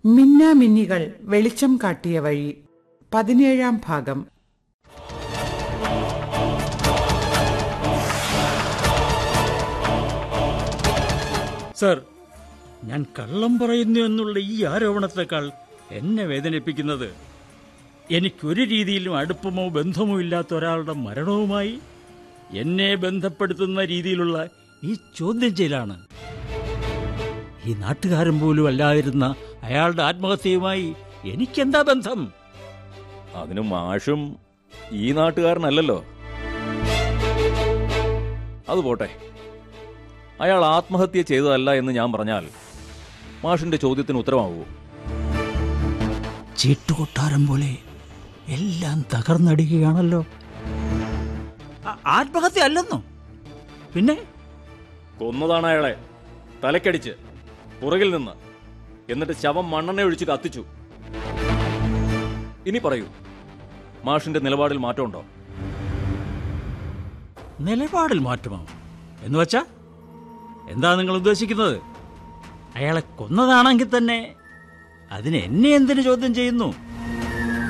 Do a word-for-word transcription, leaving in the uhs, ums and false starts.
മിന്നാമിന്നികൾ വെളിച്ചം കാട്ടിയ വഴി പതിനേഴാം ഭാഗം. സർ, ഞാൻ കള്ളം പറയുന്നു എന്നുള്ള ഈ ആരോപണത്തെക്കാൾ എന്നെ വേദനിപ്പിക്കുന്നത് എനിക്കൊരു രീതിയിലും അടുപ്പമോ ബന്ധമോ ഇല്ലാത്ത ഒരാളുടെ മരണവുമായി എന്നെ ബന്ധപ്പെടുത്തുന്ന രീതിയിലുള്ള ഈ ചോദ്യം ചെയ്യലാണ്. ഈ നാട്ടുകാരൻ പോലും അല്ലാതിരുന്ന അയാളുടെ ആത്മഹത്യയുമായി എനിക്കെന്താ ബന്ധം? അതിന് മാഷും ഈ നാട്ടുകാരനല്ലല്ലോ. അത് പോട്ടെ, അയാൾ ആത്മഹത്യ ചെയ്തതല്ല എന്ന് ഞാൻ പറഞ്ഞാൽ മാഷിന്റെ ചോദ്യത്തിന് ഉത്തരമാവൂ? ചീട്ടുകൊട്ടാരം പോലെ എല്ലാം തകർന്നടിക്കുകയാണല്ലോ. ആത്മഹത്യ അല്ലെന്നോ? പിന്നെ കൊന്നതാണ് അയാളെ, തലക്കടിച്ച് പുറകിൽ നിന്ന്. എന്നിട്ട് ശവം മണ്ണെണ്ണ ഒഴിച്ച് കത്തിച്ചു. ഇനി പറയൂ, മാഷിന്റെ നിലപാടിൽ മാറ്റമുണ്ടോ? നിലപാടിൽ മാറ്റമോ എന്ന് വച്ചാ എന്താ നിങ്ങൾ ഉദ്ദേശിക്കുന്നത്? അയാളെ കൊന്നതാണെങ്കിൽ തന്നെ അതിന് എന്നെ എന്തിനു ചോദ്യം ചെയ്യുന്നു?